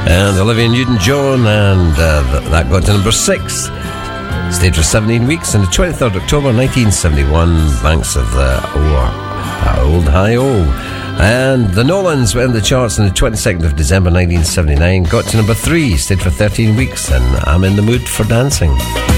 And Olivia Newton-John, and that got to number 6. Stayed for 17 weeks on the 23rd October 1971, banks of the Old Hi-O. And the Nolans went in the charts on the 22nd of December 1979, got to number 3, stayed for 13 weeks, and I'm in the mood for dancing.